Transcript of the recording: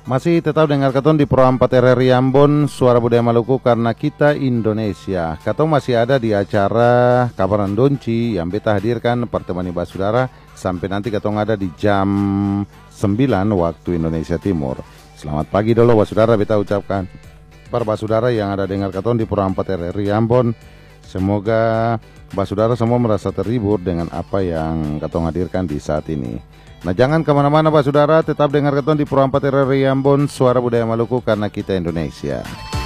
Masih tetap dengar Katong di Pro 4 RRI Ambon, Suara Budaya Maluku karena kita Indonesia. Katong masih ada di acara Kabaran Donci yang beta hadirkan pertemuan Basudara sampai nanti Katong ada di jam 9 waktu Indonesia Timur. Selamat pagi dulu Basudara beta ucapkan. Para Basudara yang ada dengar Katong di Pro 4 RRI Ambon, semoga Basudara semua merasa terhibur dengan apa yang Katong hadirkan di saat ini. Nah jangan kemana-mana Basudara, tetap dengar Katong di Pro 4 RRI Ambon, Suara Budaya Maluku karena kita Indonesia.